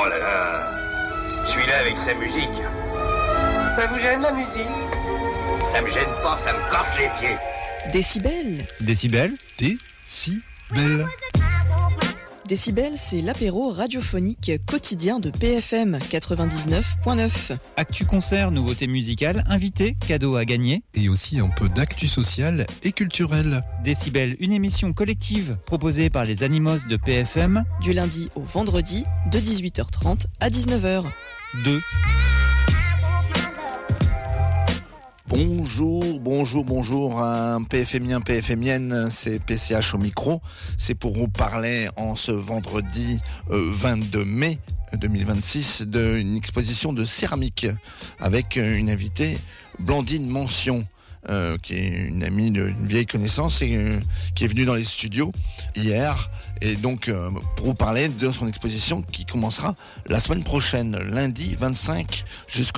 là là. Celui-là avec sa musique. Ça vous gêne la musique? Ça me gêne pas, ça me casse les pieds. Décibel. Décibel. Décibel. Décibel, c'est l'apéro radiophonique quotidien de PFM 99.9. Actu concert, nouveautés musicales, invités, cadeaux à gagner. Et aussi un peu d'actu social et culturel. Décibel, une émission collective proposée par les Animos de PFM. Du lundi au vendredi, de 18h30 à 19h. 2. Bonjour, un PFMien, PFMienne, c'est PCH au micro. C'est pour vous parler en ce vendredi 22 mai 2026 d'une exposition de céramique avec une invitée, Blandine Mention. Qui est une amie, une vieille connaissance et qui est venue dans les studios hier et donc pour vous parler de son exposition qui commencera la semaine prochaine, lundi 25 jusqu'au